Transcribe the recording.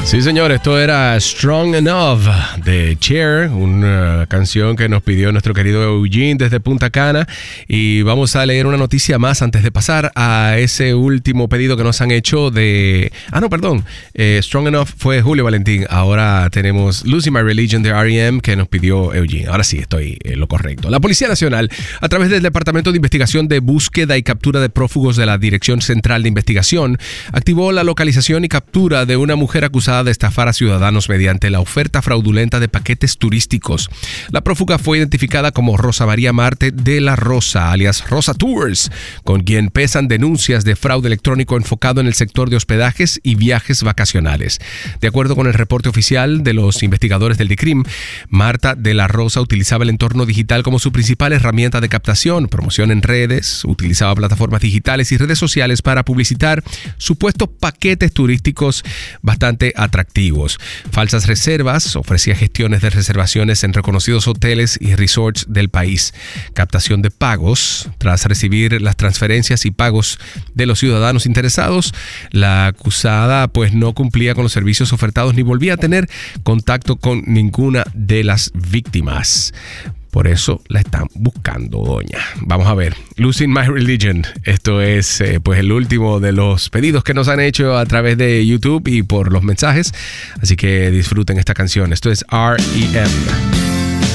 Sí, señor, esto era Strong Enough de Cher, una canción que nos pidió nuestro querido Eugene desde Punta Cana. Y vamos a leer una noticia más antes de pasar a ese último pedido que nos han hecho de... Strong Enough fue Julio Valentín. Ahora tenemos Losing My Religion de R.E.M. que nos pidió Eugene. Ahora sí, estoy en lo correcto. La Policía Nacional, a través del Departamento de Investigación de Búsqueda y Captura de Prófugos de la Dirección Central de Investigación, activó la localización y captura de una mujer acusada de estafar a ciudadanos mediante la oferta fraudulenta de paquetes turísticos. La prófuga fue identificada como Rosa María Marte de la Rosa, alias Rosa Tours, con quien pesan denuncias de fraude electrónico enfocado en el sector de hospedajes y viajes vacacionales. De acuerdo con el reporte oficial de los investigadores del DICRIM, Marta de la Rosa utilizaba el entorno digital como su principal herramienta de captación, promoción en redes, utilizaba plataformas digitales y redes sociales para publicitar supuestos paquetes turísticos bastante atractivos. Falsas reservas, ofrecía gestiones de reservaciones en reconocidos hoteles y resorts del país. Captación de pagos. Tras recibir las transferencias y pagos de los ciudadanos interesados, la acusada pues no cumplía con los servicios ofertados ni volvía a tener contacto con ninguna de las víctimas. Por eso la están buscando, doña. Vamos a ver. Losing My Religion. Esto es pues el último de los pedidos que nos han hecho a través de YouTube y por los mensajes. Así que disfruten esta canción. Esto es R.E.M.